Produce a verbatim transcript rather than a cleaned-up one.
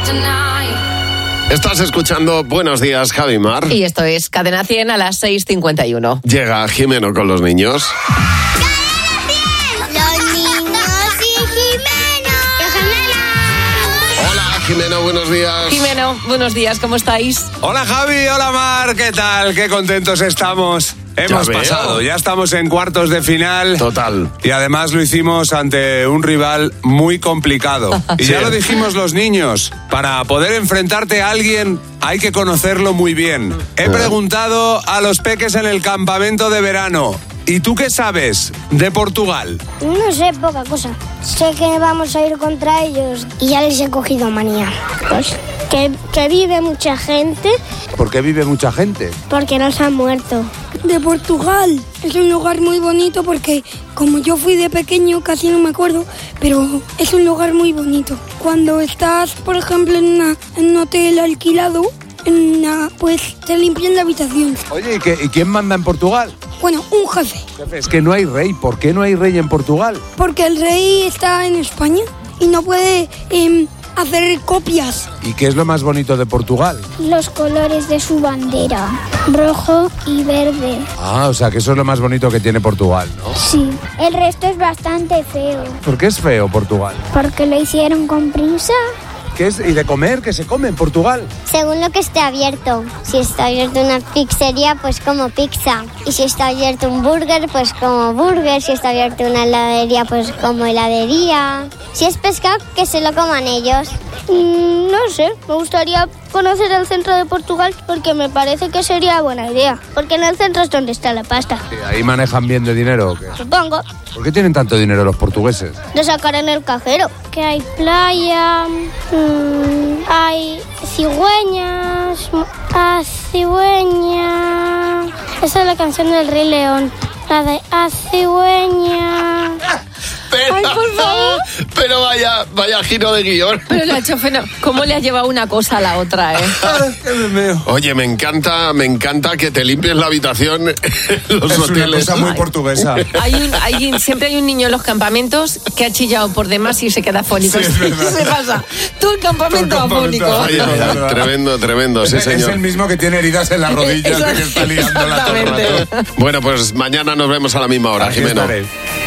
Estás escuchando Buenos Días, Javi Mar. Y esto es Cadena cien a las seis cincuenta y uno. Llega Jimeno con los niños. Jimeno, buenos días. Jimeno, buenos días, ¿cómo estáis? Hola Javi, hola Mar, ¿qué tal? Qué contentos estamos. Hemos ya pasado, ya estamos en cuartos de final. Total. Y además lo hicimos ante un rival muy complicado. Y sí. ya lo dijimos los niños, para poder enfrentarte a alguien hay que conocerlo muy bien. He preguntado a los peques en el campamento de verano, ¿y tú qué sabes de Portugal? No sé, poca cosa. Sé que vamos a ir contra ellos y ya les he cogido manía. Pues que, que vive mucha gente. ¿Por qué vive mucha gente? Porque nos han muerto. De Portugal. Es un lugar muy bonito porque como yo fui de pequeño casi no me acuerdo, pero es un lugar muy bonito. Cuando estás, por ejemplo, en, una, en un hotel alquilado, en una, pues te limpian la habitación. Oye, ¿y, qué, ¿y quién manda en Portugal? Bueno, un jefe. Jefe, es que no hay rey. ¿Por qué no hay rey en Portugal? Porque el rey está en España y no puede eh, hacer copias. ¿Y qué es lo más bonito de Portugal? Los colores de su bandera, rojo y verde. Ah, o sea que eso es lo más bonito que tiene Portugal, ¿no? Sí. El resto es bastante feo. ¿Por qué es feo Portugal? Porque lo hicieron con prisa. ¿Qué es? ¿Y de comer? ¿Qué se come en Portugal? Según lo que esté abierto. Si está abierto una pizzería, pues como pizza. Y si está abierto un burger, pues como burger. Si está abierto una heladería, pues como heladería. Si es pescado, que se lo coman ellos. Mm, no sé, me gustaría conocer el centro de Portugal porque me parece que sería buena idea. Porque en el centro es donde está la pasta. ¿Y ahí manejan bien de dinero o qué? Supongo. ¿Por qué tienen tanto dinero los portugueses? De sacar en el cajero. Que hay playa, mmm, hay cigüeñas, a cigüeña. Esa es la canción del Rey León. La de a cigüeña. Pero, Ay, por favor. pero vaya, vaya giro de guión. Pero la chofe, no. ¿Cómo le has llevado una cosa a la otra, eh? Oye, me encanta, me encanta que te limpies la habitación en los es hoteles. una cosa muy portuguesa. Hay un, hay, siempre hay un niño en los campamentos que ha chillado por demás y se queda afónico. Sí, es verdad. ¿Qué pasa? Todo el campamento, Todo el campamento afónico. Oye, es verdad. tremendo, tremendo, sí, Es, señor. es el mismo que tiene heridas en las rodillas de que está liando la todo el rato. Bueno, pues mañana nos vemos a la misma hora, Aquí Jimeno. estaré.